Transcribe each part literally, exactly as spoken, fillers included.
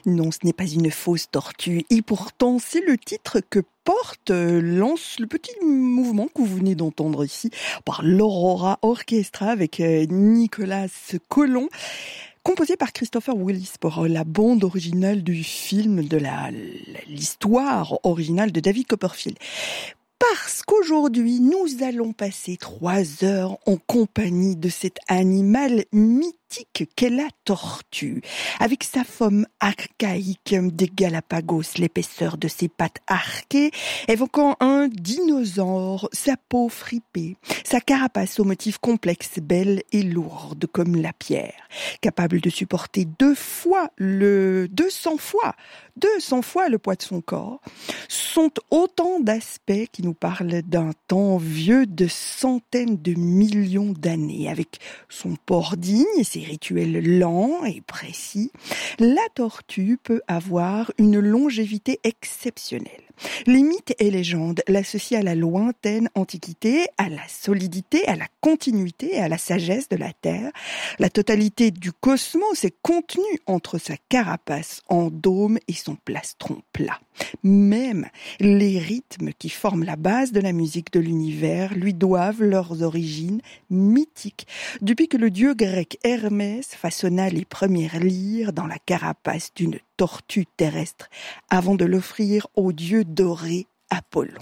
Non, ce n'est pas une fausse tortue. Et pourtant, c'est le titre que porte euh, lance le petit mouvement que vous venez d'entendre ici par l'Aurora Orchestra avec euh, Nicolas Colomb, composé par Christopher Willis pour la bande originale du film, de la, l'histoire originale de David Copperfield. Parce qu'aujourd'hui, nous allons passer trois heures en compagnie de cet animal mythique qu'est la tortue. Avec sa forme archaïque des Galapagos, l'épaisseur de ses pattes arquées, évoquant un dinosaure, sa peau fripée, sa carapace au motif complexe, belle et lourde comme la pierre, capable de supporter deux fois le, deux cents fois, deux cents fois le poids de son corps, sont autant d'aspects qui nous parlent d'un temps vieux de centaines de millions d'années. Avec son port digne et ses rituels lents et précis, la tortue peut avoir une longévité exceptionnelle. Les mythes et légendes l'associent à la lointaine antiquité, à la solidité, à la continuité et à la sagesse de la Terre. La totalité du cosmos est contenue entre sa carapace en dôme et son plastron plat. Même les rythmes qui forment la base de la musique de l'univers lui doivent leurs origines mythiques, depuis que le dieu grec Hermès façonna les premières lyres dans la carapace d'une tortue terrestre avant de l'offrir au dieu doré Apollon.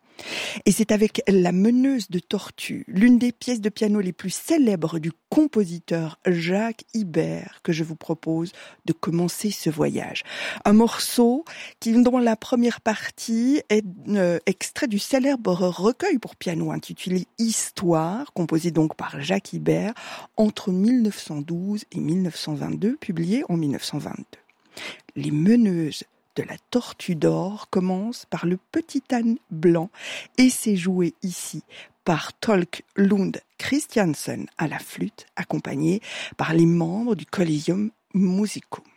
Et c'est avec la meneuse de tortue, l'une des pièces de piano les plus célèbres du compositeur Jacques Ibert, que je vous propose de commencer ce voyage. Un morceau qui, dont la première partie est euh, extrait du célèbre recueil pour piano intitulé Histoire, composé donc par Jacques Ibert entre mille neuf cent douze et mille neuf cent vingt-deux, publié en mille neuf cent vingt-deux. Les meneuses de la tortue d'or commence par le petit âne blanc et c'est joué ici par Tolk Lund Christiansen à la flûte, accompagné par les membres du Collegium Musicum.